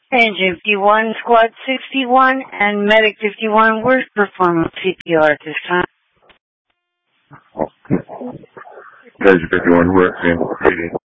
Engine 51, Squad 61, and Medic 51 were performing CPR at this time. Engine 51, we're in reading.